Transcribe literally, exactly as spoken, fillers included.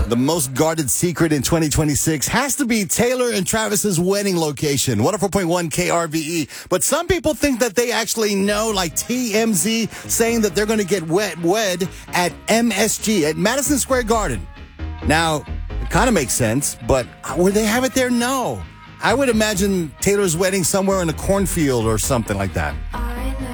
The most guarded secret in twenty twenty-six has to be Taylor and Travis's wedding location, one oh four point one K R V E. But some people think that they actually know, like T M Z saying that they're going to get wed, wed at M S G, at Madison Square Garden. Now, it kind of makes sense, but would they have it there? No. I would imagine Taylor's wedding somewhere in a cornfield or something like that.